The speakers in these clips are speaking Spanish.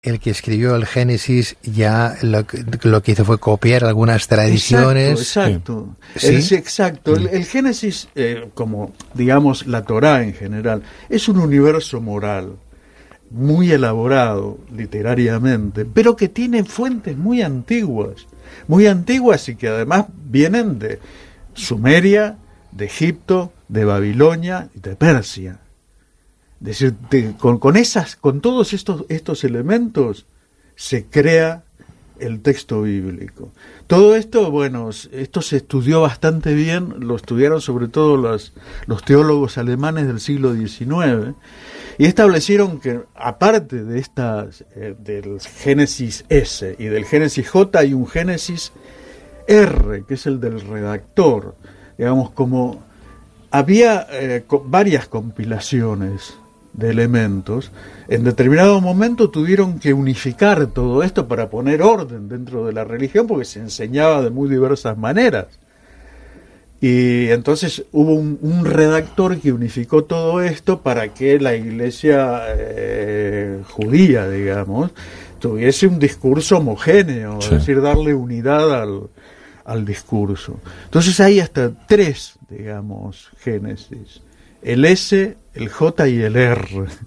el que escribió el Génesis ya lo que hizo fue copiar algunas tradiciones. Exacto. ¿Sí? Exacto. El Génesis, como digamos la Torá en general, es un universo moral muy elaborado literariamente, pero que tiene fuentes muy antiguas y que además vienen de Sumeria, de Egipto, de Babilonia y de Persia. Es decir, con todos estos elementos se crea el texto bíblico. Todo esto, bueno, esto se estudió bastante bien, lo estudiaron sobre todo los teólogos alemanes del siglo XIX, y establecieron que, aparte de del Génesis S y del Génesis J, hay un Génesis R, que es el del redactor. Digamos, como había varias compilaciones de elementos, en determinado momento tuvieron que unificar todo esto para poner orden dentro de la religión, porque se enseñaba de muy diversas maneras. Y entonces hubo un redactor que unificó todo esto para que la iglesia judía, digamos, tuviese un discurso homogéneo, sí. Es decir, darle unidad al discurso. Entonces hay hasta 3, digamos, Génesis: el S, el J y el R.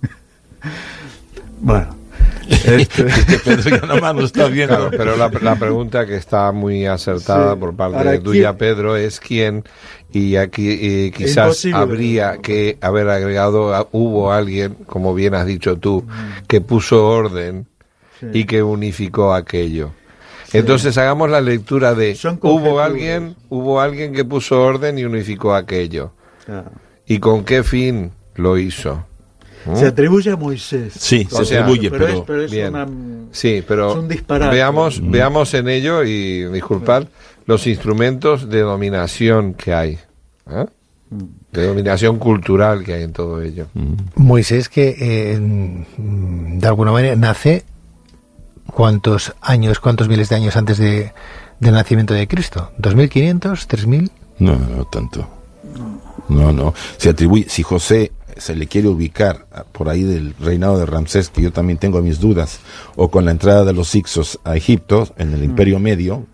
Bueno, Pedro ya nomás nos está viendo. Claro, pero la pregunta que está muy acertada, sí, por parte de tuya, Pedro, es quién, y aquí quizás habría que haber agregado, hubo alguien, como bien has dicho tú, que puso orden, sí, y que unificó aquello. Sí. Entonces hagamos la lectura de hubo alguien que puso orden y unificó aquello. Ah. ¿Y con qué fin lo hizo? Se atribuye a Moisés. Sí, se atribuye, pero es bien. Sí, pero es un disparate. Veamos en ello, y disculpad, los instrumentos de dominación que hay, de dominación cultural que hay en todo ello. Moisés, que de alguna manera nace ¿cuántos miles de años antes del nacimiento de Cristo? ¿2.500? ¿3.000? No tanto. No. Se atribuye, si José se le quiere ubicar por ahí del reinado de Ramsés, que yo también tengo mis dudas, o con la entrada de los Hicsos a Egipto, en el Imperio Medio,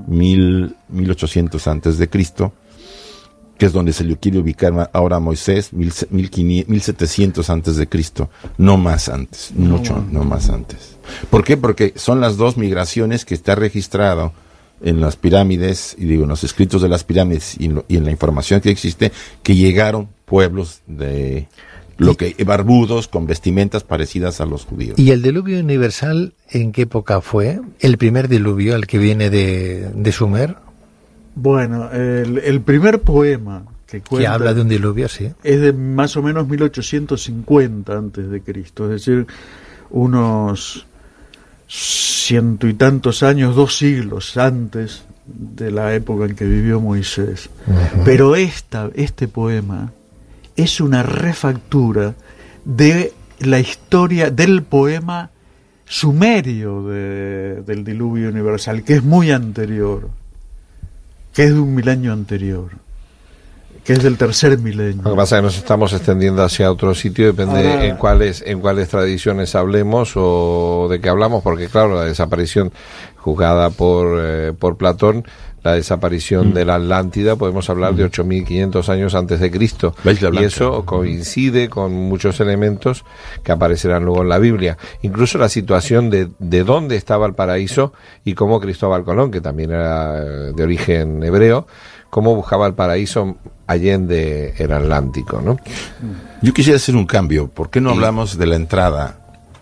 1800 antes de Cristo, que es donde se le quiere ubicar ahora a Moisés, 1700 antes de Cristo, no más antes, no más antes. ¿Por qué? Porque son las 2 migraciones que está registrado en las pirámides, y digo, en los escritos de las pirámides y en la información que existe, que llegaron pueblos de barbudos con vestimentas parecidas a los judíos. ¿Y el diluvio universal en qué época fue? ¿El primer diluvio, el que viene de Sumer? Bueno, el primer poema que habla de un diluvio, sí, es de más o menos 1850 antes de Cristo, es decir, unos 100 y tantos años, 2 siglos antes de la época en que vivió Moisés. Uh-huh. Pero este poema es una refactura de la historia del poema sumerio del diluvio universal, que es muy anterior, que es de un milenio anterior, que es del tercer milenio. Lo que pasa es que nos estamos extendiendo hacia otro sitio, depende en cuáles tradiciones hablemos o de qué hablamos, porque claro, la desaparición juzgada por Platón, la desaparición de la Atlántida, podemos hablar de 8.500 años antes de Cristo, y eso coincide con muchos elementos que aparecerán luego en la Biblia, incluso la situación de dónde estaba el paraíso y cómo Cristóbal Colón, que también era de origen hebreo, cómo buscaba el paraíso allende el Atlántico, ¿no? Yo quisiera hacer un cambio. ¿Por qué no hablamos de la entrada,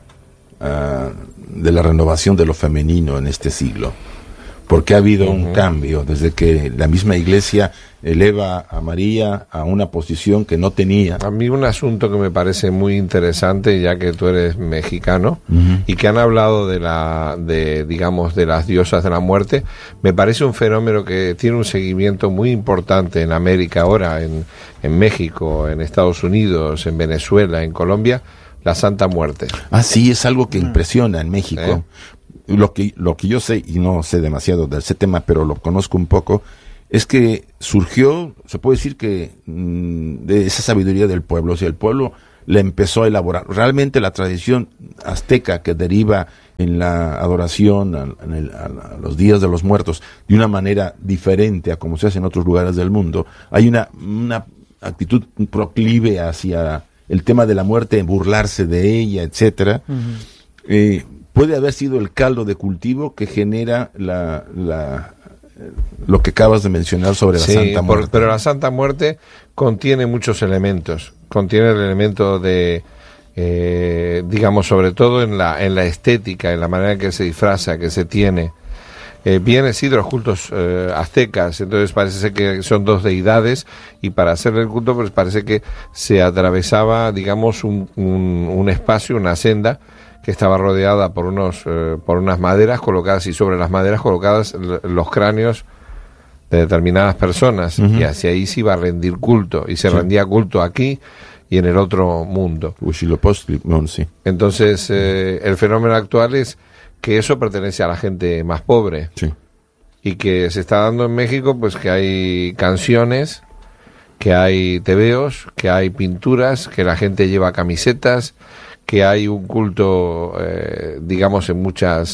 de la renovación de lo femenino en este siglo? Porque ha habido un cambio desde que la misma Iglesia eleva a María a una posición que no tenía. A mí un asunto que me parece muy interesante, ya que tú eres mexicano, y que han hablado de las diosas de la muerte, me parece un fenómeno que tiene un seguimiento muy importante en América ahora, en México, en Estados Unidos, en Venezuela, en Colombia, la Santa Muerte. Ah, sí, es algo que impresiona en México. Lo que yo sé, y no sé demasiado de ese tema, pero lo conozco un poco, es que surgió, se puede decir que de esa sabiduría del pueblo, o sea, el pueblo le empezó a elaborar. Realmente la tradición azteca que deriva en la adoración a los días de los muertos de una manera diferente a como se hace en otros lugares del mundo, hay una actitud proclive hacia el tema de la muerte, burlarse de ella, etcétera. Puede haber sido el caldo de cultivo que genera lo que acabas de mencionar sobre la Santa Muerte. Pero la Santa Muerte contiene muchos elementos. Contiene el elemento de, digamos, sobre todo en la estética, en la manera en que se disfraza, que se tiene. Viene sí de los cultos aztecas, entonces parece ser que son dos deidades, y para hacerle el culto pues parece que se atravesaba, digamos, un espacio, una senda que estaba rodeada por unas maderas colocadas, y sobre las maderas colocadas los cráneos de determinadas personas, y hacia ahí se iba a rendir culto, y se rendía culto aquí y en el otro mundo. Sí. Entonces el fenómeno actual es que eso pertenece a la gente más pobre, sí, y que se está dando en México, pues que hay canciones, que hay tebeos, que hay pinturas, que la gente lleva camisetas, que hay un culto, digamos, en muchas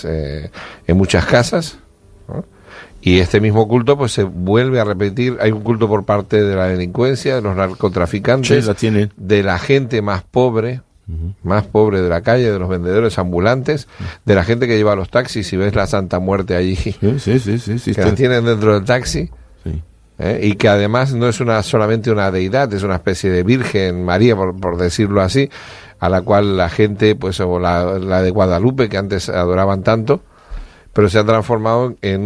casas, ¿no? Y este mismo culto pues se vuelve a repetir. Hay un culto por parte de la delincuencia, de los narcotraficantes, sí, la tienen, de la gente más pobre de la calle, de los vendedores ambulantes, de la gente que lleva los taxis. Si ves la Santa Muerte allí, sí, que la tienen dentro del taxi, sí. Y que además no es solamente una deidad, es una especie de Virgen María, por decirlo así, a la cual la gente, pues, o la de Guadalupe, que antes adoraban tanto, pero se ha transformado en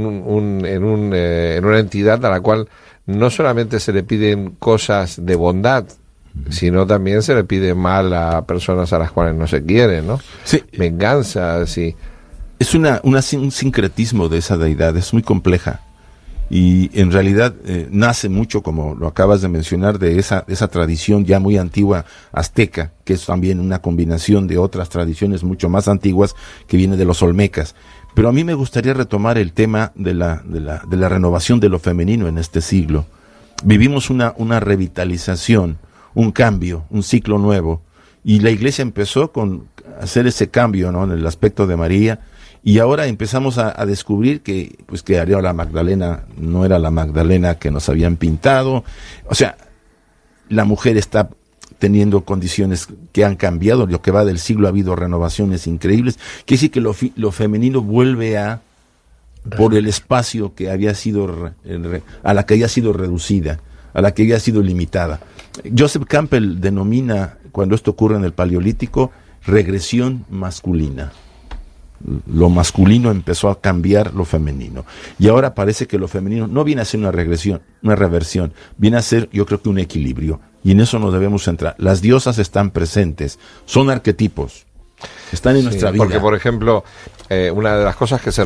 una entidad a la cual no solamente se le piden cosas de bondad, sino también se le pide mal a personas a las cuales no se quiere, ¿no? Sí. Venganza, sí. Es un sincretismo de esa deidad, es muy compleja. Y en realidad nace mucho, como lo acabas de mencionar, de esa tradición ya muy antigua azteca, que es también una combinación de otras tradiciones mucho más antiguas que viene de los olmecas. Pero a mí me gustaría retomar el tema de la renovación de lo femenino en este siglo. Vivimos una revitalización, un cambio, un ciclo nuevo, y la Iglesia empezó con hacer ese cambio, ¿no?, en el aspecto de María. Y ahora empezamos a descubrir que la Magdalena no era la Magdalena que nos habían pintado. O sea, la mujer está teniendo condiciones que han cambiado. Lo que va del siglo ha habido renovaciones increíbles. Quiere decir que lo femenino vuelve por el espacio que había sido, a la que había sido reducida, a la que había sido limitada. Joseph Campbell denomina, cuando esto ocurre en el Paleolítico, regresión masculina. Lo masculino empezó a cambiar lo femenino, y ahora parece que lo femenino no viene a ser una regresión, una reversión, viene a ser, yo creo, que un equilibrio, y en eso nos debemos centrar. Las diosas están presentes, son arquetipos, están en nuestra vida. Porque, por ejemplo, una de las cosas que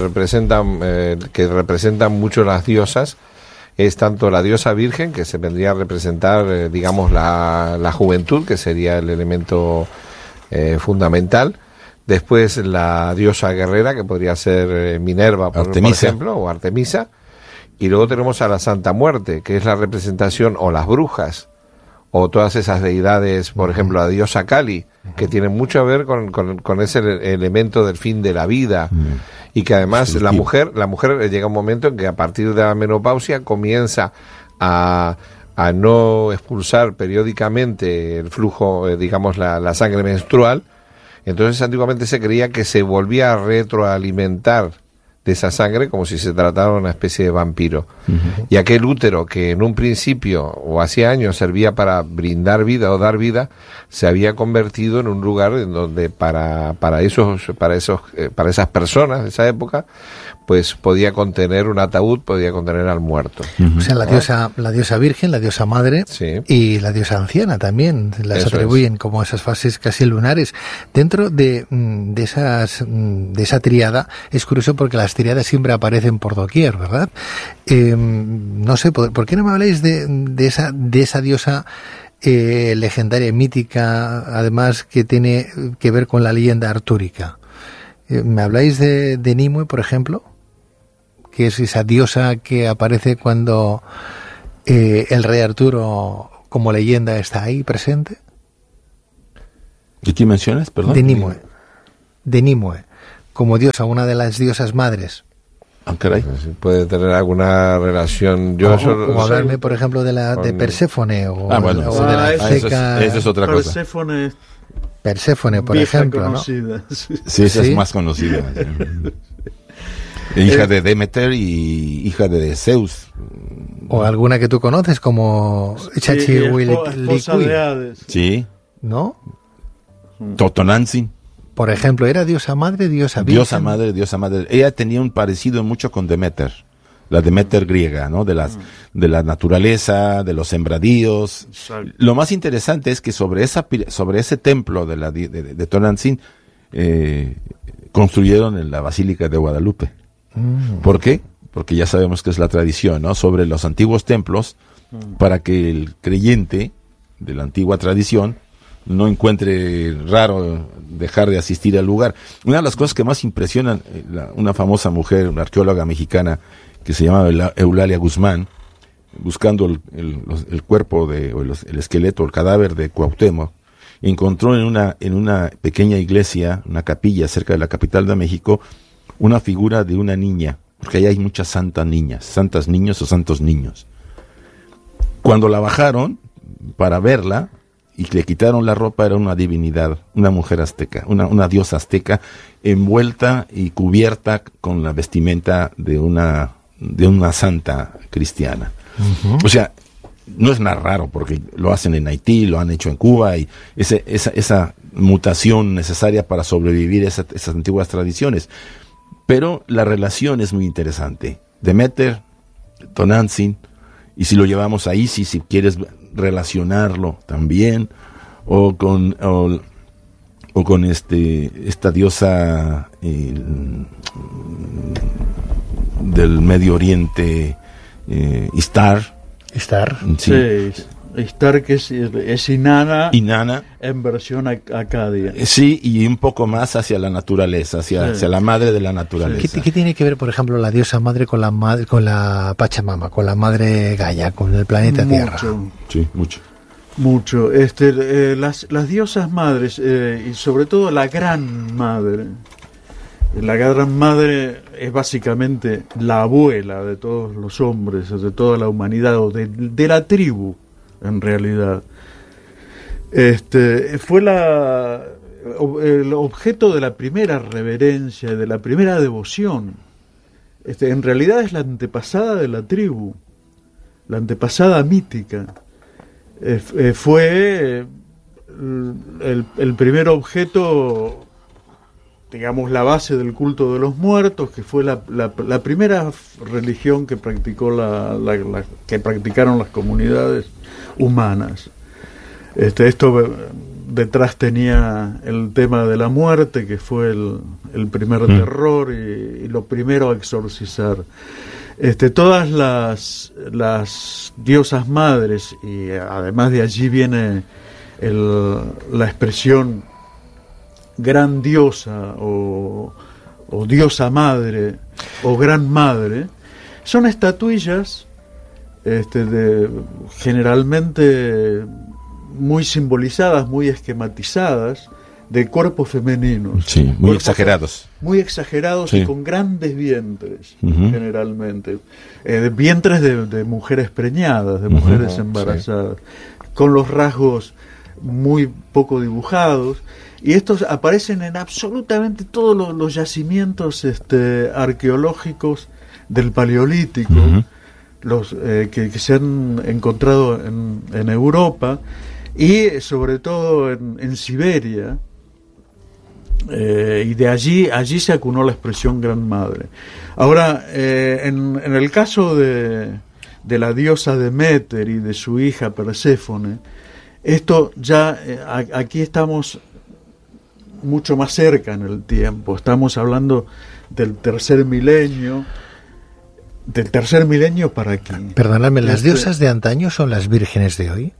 representan mucho las diosas es tanto la diosa virgen, que se vendría a representar, digamos, la juventud, que sería el elemento fundamental. Después la diosa guerrera, que podría ser Minerva, por ejemplo, o Artemisa. Y luego tenemos a la Santa Muerte, que es la representación, o las brujas, o todas esas deidades, por ejemplo, la diosa Kali, que tienen mucho a ver con ese elemento del fin de la vida. Y que además la mujer llega un momento en que a partir de la menopausia comienza a no expulsar periódicamente el flujo, digamos, la sangre menstrual. Entonces antiguamente se creía que se volvía a retroalimentar de esa sangre como si se tratara de una especie de vampiro. Y aquel útero que en un principio o hacía años servía para brindar vida o dar vida, se había convertido en un lugar en donde para esas personas de esa época, pues podía contener un ataúd, podía contener al muerto. O sea, la diosa virgen, la diosa madre, sí, y la diosa anciana también las atribuyen como esas fases casi lunares. Dentro de esa tríada es curioso porque las tríadas siempre aparecen por doquier, ¿verdad? No sé, ¿por qué no me habláis de esa diosa legendaria, mítica, además que tiene que ver con la leyenda artúrica? ¿Me habláis de Nimue, por ejemplo? Que es esa diosa que aparece cuando el rey Arturo, como leyenda, está ahí presente. ¿De quién mencionas? Perdón. De Nimue. como diosa, una de las diosas madres. Ah, caray. Puede tener alguna relación. O hablarme, por ejemplo, de Perséfone o bueno, o de la Ceca. Eso es otra cosa. Perséfone, por ejemplo, conocida. ¿no? Sí, esa es más conocida. Hija de Demeter y hija de Zeus. O alguna que tú conoces, como esposa de Hades. Sí. ¿No? Totonantzin. Por ejemplo, ¿era diosa madre, diosa virgen? Diosa madre. Ella tenía un parecido mucho con Demeter, la Demeter griega, ¿no? De la naturaleza, de los sembradíos. Exacto. Lo más interesante es que sobre ese templo de Totonantzin construyeron en la Basílica de Guadalupe. ¿Por qué? Porque ya sabemos que es la tradición, ¿no? Sobre los antiguos templos, para que el creyente de la antigua tradición no encuentre raro dejar de asistir al lugar. Una de las cosas que más impresionan, una famosa mujer, una arqueóloga mexicana, que se llama Eulalia Guzmán, buscando el cuerpo el esqueleto, el cadáver de Cuauhtémoc, encontró en una pequeña iglesia, una capilla cerca de la capital de México, una figura de una niña, porque ahí hay muchas santas niños o santos niños. Cuando la bajaron para verla y le quitaron la ropa, era una divinidad, una mujer azteca, una diosa azteca, envuelta y cubierta con la vestimenta de una santa cristiana. Uh-huh. O sea, no es nada raro, porque lo hacen en Haití, lo han hecho en Cuba, y esa mutación necesaria para sobrevivir esas antiguas tradiciones. Pero la relación es muy interesante. Demeter, Tonantzin, y si lo llevamos a Isis, si quieres relacionarlo también, o con esta diosa del Medio Oriente, Ishtar. Sí. Ishtar, que es Inanna en versión acadia. Sí, y un poco más hacia la naturaleza, hacia la madre de la naturaleza. ¿Qué tiene que ver, por ejemplo, la diosa madre con la Pachamama, con la madre Gaia, con el planeta Tierra? Sí, mucho. Las diosas madres, y sobre todo la gran madre. La gran madre es básicamente la abuela de todos los hombres, de toda la humanidad, o de la tribu, en realidad. Fue el objeto de la primera reverencia, de la primera devoción. En realidad es la antepasada de la tribu, la antepasada mítica. Fue el primer objeto, digamos, la base del culto de los muertos, que fue la primera religión que que practicaron las comunidades humanas. Esto detrás tenía el tema de la muerte, que fue el primer terror y lo primero a exorcizar. Todas las diosas madres, y además de allí viene la expresión gran diosa o diosa madre o gran madre, son estatuillas generalmente muy simbolizadas, muy esquematizadas, de cuerpos femeninos. Sí, muy exagerados. Muy exagerados, sí. Y con grandes vientres, uh-huh. Generalmente. Vientres de mujeres preñadas, de mujeres embarazadas, sí. Con los rasgos muy poco dibujados. Y estos aparecen en absolutamente todos los yacimientos arqueológicos del Paleolítico, uh-huh. Que se han encontrado en Europa y sobre todo en Siberia. Y de allí se acunó la expresión Gran Madre. Ahora, en el caso de la diosa Demeter y de su hija Perséfone, esto ya, aquí estamos mucho más cerca en el tiempo. Estamos hablando del tercer milenio. ¿Del tercer milenio para aquí? Perdóname, ¿las diosas de antaño son las vírgenes de hoy?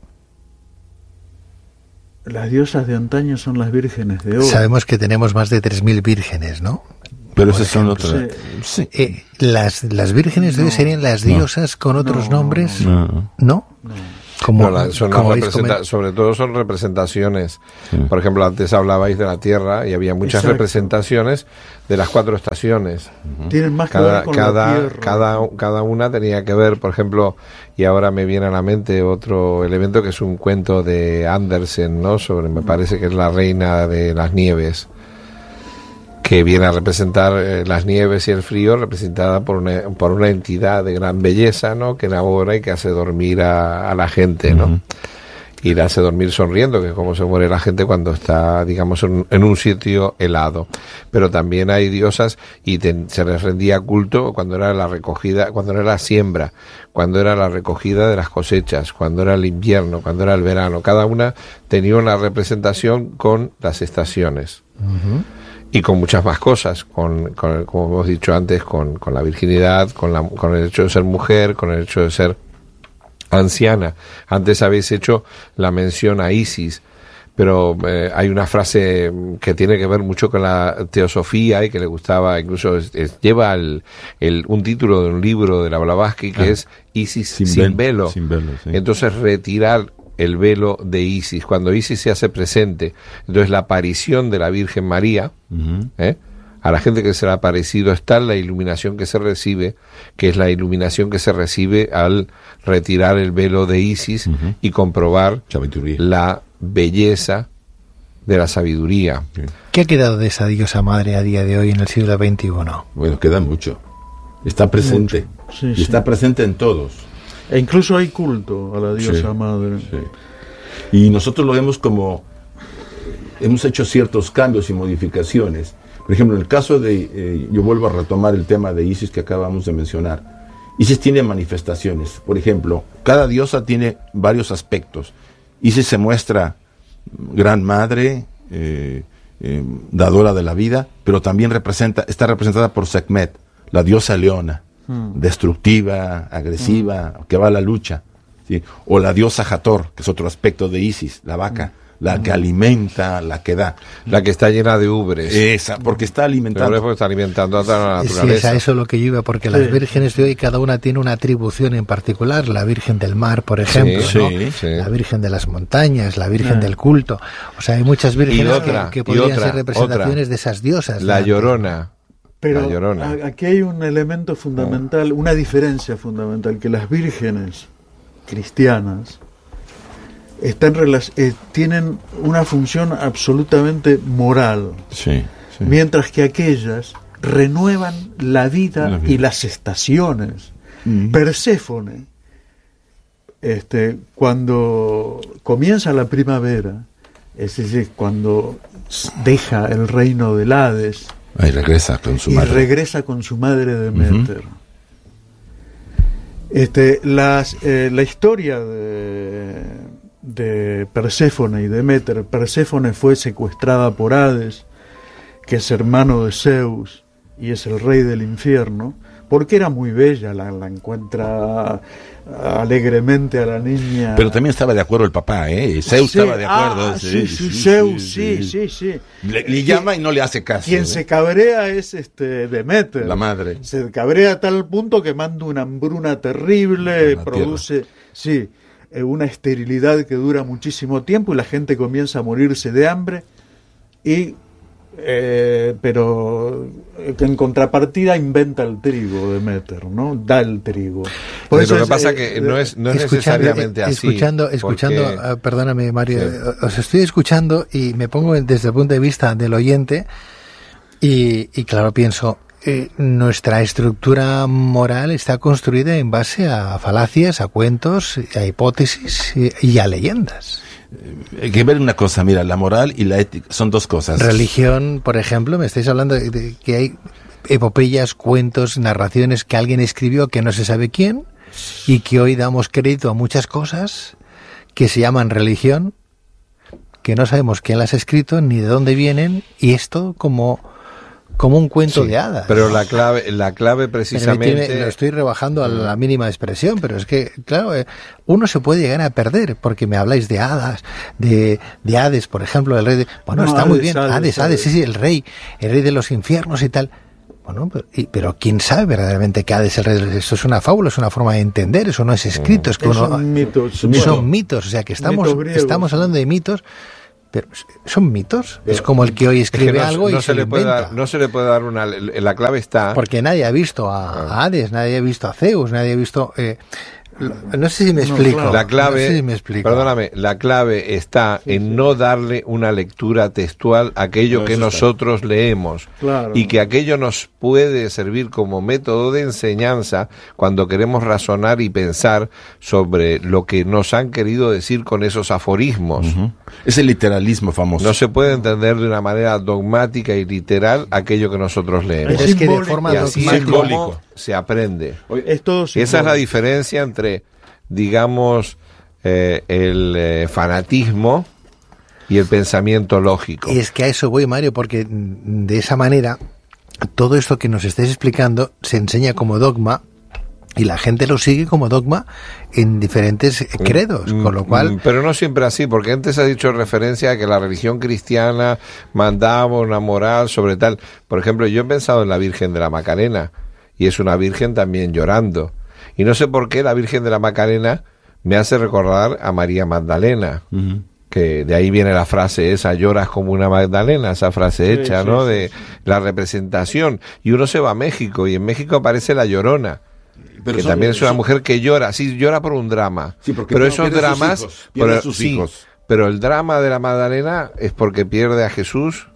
Las diosas de antaño son las vírgenes de hoy. Sabemos que tenemos más de 3.000 vírgenes, ¿no? Pero esas son otras. Sí. Las vírgenes de hoy serían las diosas con otros nombres. No. ¿No? sobre todo son representaciones. Sí. Por ejemplo, antes hablabais de la Tierra y había muchas representaciones de las 4 estaciones. Tienen más que ver con la Tierra. Cada una tenía que ver, por ejemplo, y ahora me viene a la mente otro elemento que es un cuento de Andersen, ¿no? Me parece que es la Reina de las Nieves, que viene a representar las nieves y el frío, representada por una entidad de gran belleza, ¿no? Que enamora y que hace dormir a la gente, ¿no? Y la hace dormir sonriendo, que es como se muere la gente cuando está, digamos, en un sitio helado. Pero también hay diosas y se les rendía culto cuando era la recogida, cuando era la siembra, cuando era la recogida de las cosechas, cuando era el invierno, cuando era el verano. Cada una tenía una representación con las estaciones. Y con muchas más cosas, como hemos dicho antes, con la virginidad, con el hecho de ser mujer, con el hecho de ser anciana. Antes habéis hecho la mención a Isis, pero hay una frase que tiene que ver mucho con la teosofía y que le gustaba, incluso lleva un título de un libro de la Blavatsky que es Isis sin velo. Sin velo, sí. Entonces retirar el velo de Isis, cuando Isis se hace presente, entonces la aparición de la Virgen María, a la gente que se le ha aparecido está la iluminación que se recibe, que es la iluminación que se recibe al retirar el velo de Isis y comprobar la belleza de la sabiduría. ¿Qué ha quedado de esa diosa madre a día de hoy en el siglo XXI? Bueno, queda mucho. Está presente. Sí, y está presente en todos. E incluso hay culto a la diosa madre. Sí. Y nosotros lo vemos como hemos hecho ciertos cambios y modificaciones. Por ejemplo, en el caso de, yo vuelvo a retomar el tema de Isis que acabamos de mencionar. Isis tiene manifestaciones. Por ejemplo, cada diosa tiene varios aspectos. Isis se muestra gran madre, dadora de la vida, pero también está representada por Sekhmet, la diosa leona. Destructiva, agresiva, que va a la lucha, ¿sí? O la diosa Hathor, que es otro aspecto de Isis, la vaca, la que alimenta, la que da, la que está llena de ubres. Esa, porque está alimentando. Porque está alimentando a toda la naturaleza. Sí, es a eso lo que yo iba, porque las vírgenes de hoy cada una tiene una atribución en particular. La Virgen del Mar, por ejemplo, ¿no? La Virgen de las montañas, la Virgen del culto. O sea, hay muchas vírgenes que podrían ser representaciones de esas diosas. La Llorona. Pero aquí hay un elemento fundamental, una diferencia fundamental, que las vírgenes cristianas tienen una función absolutamente moral, mientras que aquellas renuevan la vida y las estaciones. Perséfone, cuando comienza la primavera, es decir, cuando deja el reino del Hades, y regresa con su madre Deméter. La historia de Perséfone y Deméter. Perséfone fue secuestrada por Hades, que es hermano de Zeus y es el rey del infierno, porque era muy bella, la encuentra alegremente a la niña. Pero también estaba de acuerdo el papá, Zeus estaba de acuerdo. Zeus. Le llama y no le hace caso. Quien se cabrea es Deméter. La madre. Se cabrea a tal punto que manda una hambruna terrible, produce una esterilidad que dura muchísimo tiempo y la gente comienza a morirse de hambre pero en contrapartida inventa el trigo Deméter, ¿no? Da el trigo. Por eso lo que pasa que no es necesariamente así. Escuchando, perdóname Mario, os estoy escuchando y me pongo desde el punto de vista del oyente y claro, pienso, nuestra estructura moral está construida en base a falacias, a cuentos, a hipótesis y a leyendas. Hay que ver una cosa, mira, la moral y la ética son dos cosas. Religión, por ejemplo, me estáis hablando de que hay epopeyas, cuentos, narraciones que alguien escribió que no se sabe quién y que hoy damos crédito a muchas cosas que se llaman religión, que no sabemos quién las ha escrito ni de dónde vienen, y esto como un cuento de hadas. Pero la clave precisamente... Lo estoy rebajando a la mínima expresión, pero es que, claro, uno se puede llegar a perder, porque me habláis de hadas, de Hades, por ejemplo, el rey de... Bueno, está muy bien, Hades, sí, el rey de los infiernos y tal. Bueno, pero ¿quién sabe verdaderamente qué ha de ser? Esto es una fábula, es una forma de entender, eso no es escrito, es que son mitos. Son mitos, o sea que estamos hablando de mitos, pero ¿son mitos? Es como el que hoy escribe algo y se lo inventa. No se le puede dar la clave está... Porque nadie ha visto a Hades, nadie ha visto a Zeus, nadie ha visto... no sé si me explico. Claro. La clave, no sé si me explico. Perdóname, la clave está en no darle una lectura textual a aquello que nosotros leemos. Claro. Y que aquello nos puede servir como método de enseñanza cuando queremos razonar y pensar sobre lo que nos han querido decir con esos aforismos. Es el literalismo famoso. No se puede entender de una manera dogmática y literal aquello que nosotros leemos. Es que de forma dogmática se aprende. Es todo simbólico. Esa es la diferencia entre, digamos, el fanatismo y el pensamiento lógico. Y es que a eso voy, Mario, porque de esa manera todo esto que nos estés explicando se enseña como dogma y la gente lo sigue como dogma en diferentes credos, con lo cual... Pero no siempre así, porque antes ha dicho referencia a que la religión cristiana mandaba una moral sobre tal. Por ejemplo, yo he pensado en la Virgen de la Macarena, y es una virgen también llorando. Y no sé por qué la Virgen de la Macarena me hace recordar a María Magdalena, que de ahí viene la frase esa, lloras como una Magdalena, esa frase hecha, sí, ¿no? De la representación. Y uno se va a México, y en México aparece la Llorona, que también es una mujer que llora, sí, llora por un drama. Sí, pero esos dramas... Pero el drama de la Magdalena es porque pierde a Jesús,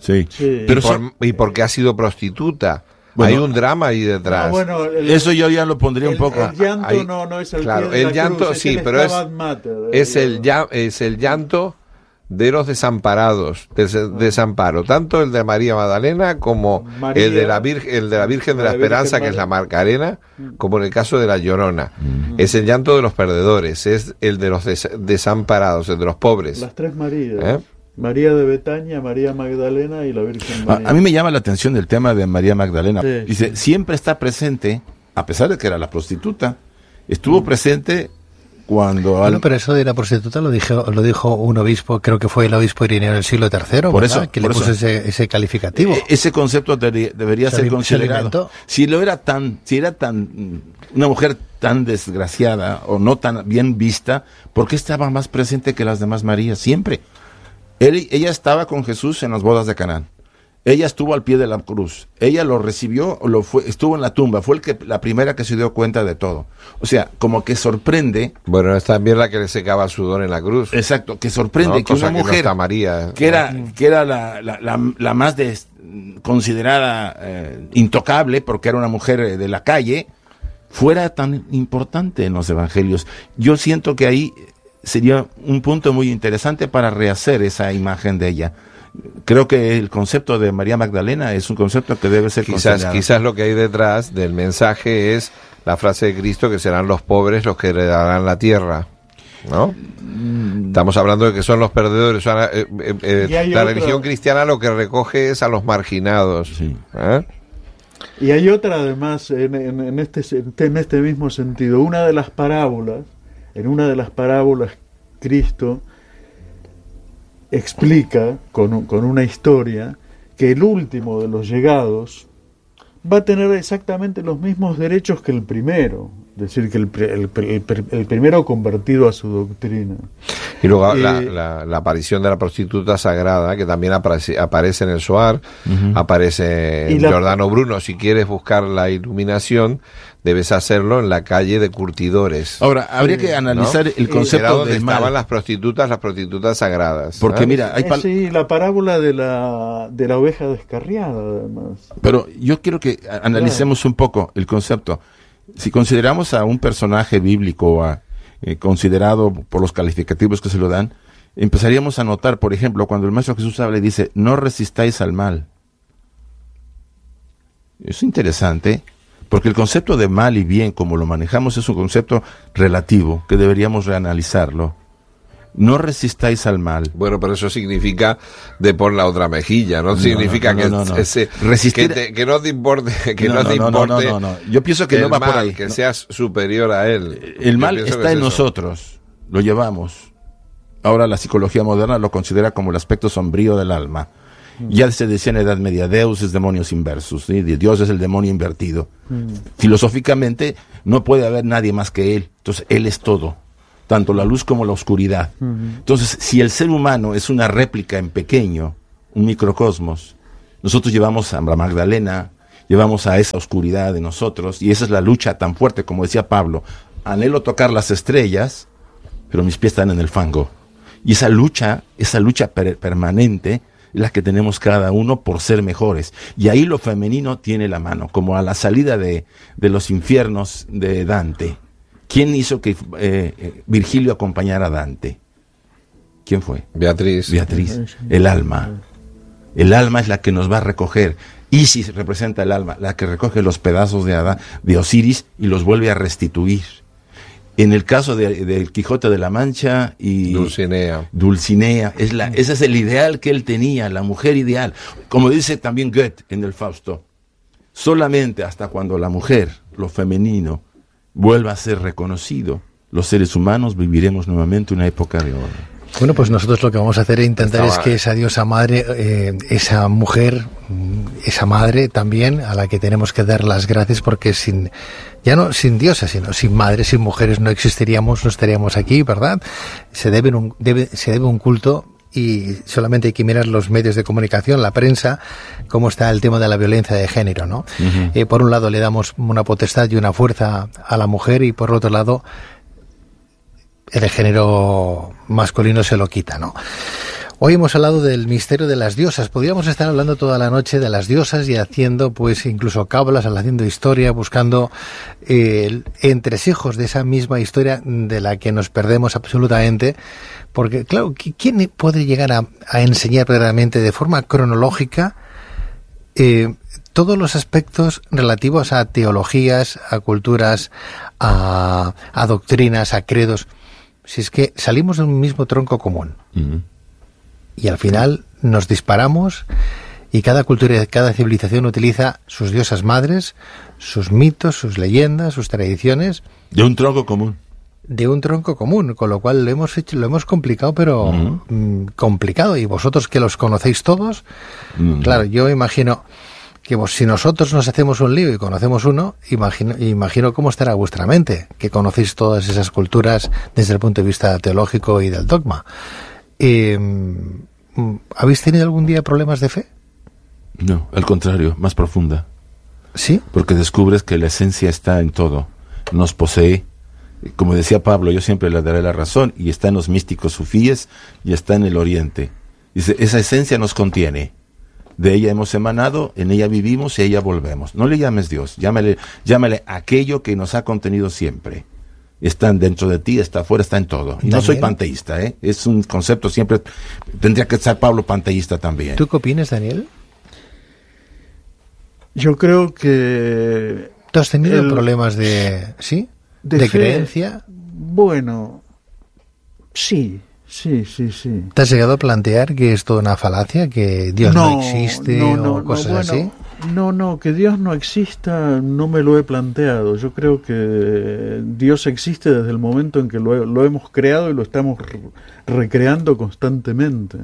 y porque ha sido prostituta. Bueno, hay un drama ahí detrás. Eso yo ya lo pondría un poco. El llanto no es el claro, pie de el la llanto cruz, sí, pero es el llanto de los desamparados, desamparo, tanto el de María Magdalena como el de la Virgen de la Esperanza, que es la Macarena, como en el caso de la Llorona. Es el llanto de los perdedores, es el de los desamparados, el de los pobres. Las tres Marías. María de Betania, María Magdalena y la Virgen María. A mí me llama la atención el tema de María Magdalena. Sí, dice, siempre está presente, a pesar de que era la prostituta, estuvo presente cuando... Bueno, pero eso de la prostituta lo dijo un obispo, creo que fue el obispo Irineo del siglo III, por eso, que le puso ese calificativo. Ese concepto debería ser considerado. Si era tan una mujer tan desgraciada o no tan bien vista, ¿por qué estaba más presente que las demás Marías? Siempre. Ella estaba con Jesús en las bodas de Canaán. Ella estuvo al pie de la cruz. Ella lo recibió, estuvo en la tumba. Fue la primera que se dio cuenta de todo. O sea, como que sorprende. Bueno, es también la que le secaba el sudor en la cruz. Exacto, que sorprende que una mujer que, no María, que era la más considerada intocable, porque era una mujer de la calle, fuera tan importante en los evangelios. Yo siento que ahí sería un punto muy interesante para rehacer esa imagen de ella. Creo que el concepto de María Magdalena es un concepto que debe ser considerado. Quizás lo que hay detrás del mensaje es la frase de Cristo, que serán los pobres los que heredarán la tierra, ¿no? Estamos hablando de que son los perdedores. La religión cristiana lo que recoge es a los marginados. Sí. Y hay otra, además, en este mismo sentido. En una de las parábolas, Cristo explica con una historia que el último de los llegados va a tener exactamente los mismos derechos que el primero, es decir, que el primero convertido a su doctrina. Y luego la aparición de la prostituta sagrada, que también aparece en el Zohar, aparece en Giordano Bruno. Si quieres buscar la iluminación, debes hacerlo en la calle de Curtidores. Ahora, habría que analizar el concepto donde del mal. Estaban las prostitutas sagradas. Porque mira, hay la parábola de la oveja descarriada, además. Pero yo quiero que analicemos un poco el concepto. Si consideramos a un personaje bíblico considerado por los calificativos que se lo dan, empezaríamos a notar, por ejemplo, cuando el Maestro Jesús habla y dice, no resistáis al mal. Es interesante, porque el concepto de mal y bien, como lo manejamos, es un concepto relativo, que deberíamos reanalizarlo. No resistáis al mal. Bueno, pero eso significa de por la otra mejilla, no significa que no te importe, no. Yo pienso que no va por ahí. Que seas superior a él. El mal está en nosotros, lo llevamos. Ahora la psicología moderna lo considera como el aspecto sombrío del alma. Ya se decía en la Edad Media, Deus es demonios inversus, ¿sí? Dios es el demonio invertido. Filosóficamente no puede haber nadie más que él, entonces él es todo, tanto la luz como la oscuridad. Entonces, si el ser humano es una réplica en pequeño, un microcosmos, nosotros llevamos a la Magdalena, llevamos a esa oscuridad de nosotros, y esa es la lucha tan fuerte, como decía Pablo, anhelo tocar las estrellas, pero mis pies están en el fango. Y esa lucha permanente es la que tenemos cada uno por ser mejores. Y ahí lo femenino tiene la mano, como a la salida de los infiernos de Dante. ¿Quién hizo que Virgilio acompañara a Dante? ¿Quién fue? Beatriz. El alma. El alma es la que nos va a recoger. Isis representa el alma, la que recoge los pedazos de Osiris y los vuelve a restituir. En el caso del Quijote de la Mancha y Dulcinea, ese es el ideal que él tenía, la mujer ideal. Como dice también Goethe en el Fausto, solamente hasta cuando la mujer, lo femenino, vuelva a ser reconocido, los seres humanos viviremos nuevamente una época de oro. Bueno, pues nosotros lo que vamos a hacer es intentar es que esa diosa madre, esa mujer, esa madre también, a la que tenemos que dar las gracias, porque sin diosa, sino sin madres, sin mujeres no existiríamos, no estaríamos aquí, ¿verdad? Se debe un culto, y solamente hay que mirar los medios de comunicación, la prensa, cómo está el tema de la violencia de género, ¿no? Por un lado le damos una potestad y una fuerza a la mujer, y por otro lado el género masculino se lo quita, ¿no? Hoy hemos hablado del misterio de las diosas. Podríamos estar hablando toda la noche de las diosas y haciendo, pues, incluso cábalas, haciendo historia, buscando entresijos de esa misma historia de la que nos perdemos absolutamente. Porque, claro, ¿quién puede llegar a enseñar verdaderamente de forma cronológica todos los aspectos relativos a teologías, a culturas, a doctrinas, a credos? Si es que salimos de un mismo tronco común. Y al final nos disparamos, y cada cultura y cada civilización utiliza sus diosas madres, sus mitos, sus leyendas, sus tradiciones. De un tronco común. Con lo cual lo hemos complicado, pero complicado. Y vosotros que los conocéis todos, claro, yo imagino que si nosotros nos hacemos un lío y conocemos uno, imagino cómo estará vuestra mente, que conocéis todas esas culturas desde el punto de vista teológico y del dogma. ¿Habéis tenido algún día problemas de fe? No, al contrario, más profunda. ¿Sí? Porque descubres que la esencia está en todo, nos posee. Como decía Pablo, yo siempre le daré la razón, y está en los místicos sufíes y está en el Oriente. Dice, esa esencia nos contiene. De ella hemos emanado, en ella vivimos y a ella volvemos. No le llames Dios, llámale aquello que nos ha contenido siempre. Está dentro de ti, está afuera, está en todo. Y no soy panteísta, ¿eh? Es un concepto siempre, tendría que ser Pablo panteísta también. ¿Tú qué opinas, Daniel? Yo creo que... ¿Tú has tenido problemas de fe, creencia? Bueno, sí. ¿Te has llegado a plantear que es toda una falacia, que Dios no existe o cosas así? No, que Dios no exista no me lo he planteado. Yo creo que Dios existe desde el momento en que lo hemos creado y lo estamos recreando constantemente.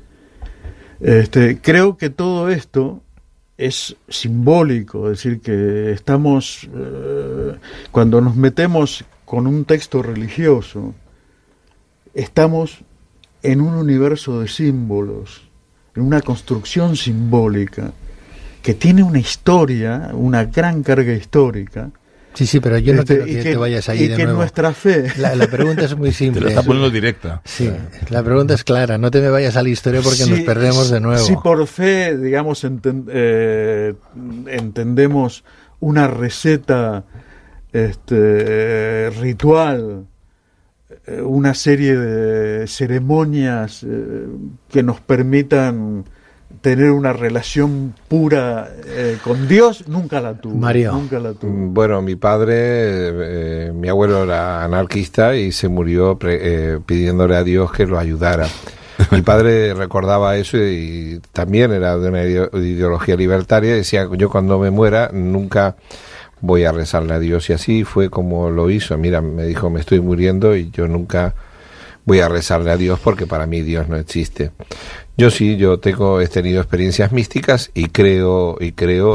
Creo que todo esto es simbólico, es decir, que estamos, cuando nos metemos con un texto religioso, estamos en un universo de símbolos, en una construcción simbólica que tiene una historia, una gran carga histórica. Sí, pero yo no quiero que te vayas ahí de nuevo. Y que nuestra fe... La pregunta es muy simple. Te la está poniendo directa. Sí, la pregunta es clara, no te me vayas a la historia porque nos perdemos de nuevo. Si por fe, digamos, entendemos una receta ritual, una serie de ceremonias que nos permitan tener una relación pura con Dios, nunca la tuve. Mario. Nunca la tuve. Bueno, mi padre, mi abuelo era anarquista y se murió pidiéndole a Dios que lo ayudara. Mi padre recordaba eso y también era de una ideología libertaria. Decía, yo cuando me muera nunca voy a rezarle a Dios, y así fue como lo hizo. Mira, me dijo, me estoy muriendo y yo nunca voy a rezarle a Dios porque para mí Dios no existe. Yo he tenido experiencias místicas y creo en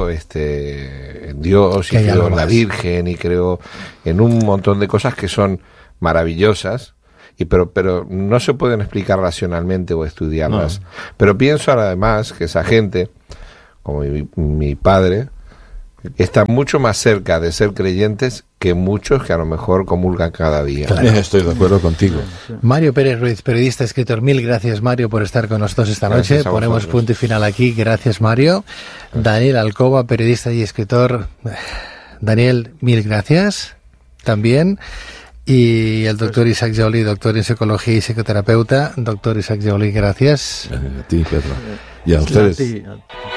Dios, y creo en la Virgen, y creo en un montón de cosas que son maravillosas, pero no se pueden explicar racionalmente o estudiarlas. No. Pero pienso además que esa gente, como mi padre, está mucho más cerca de ser creyentes que muchos que a lo mejor comulgan cada día. Claro. Estoy de acuerdo contigo. Mario Pérez Ruiz, periodista, escritor, mil gracias, Mario, por estar con nosotros esta noche. Ponemos punto y final aquí. Gracias, Mario. Daniel Alcoba, periodista y escritor. Daniel, mil gracias también. Y el doctor Isaac Joly, doctor en psicología y psicoterapeuta. Doctor Isaac Joly, gracias. A ti, Pedro. Y a ustedes.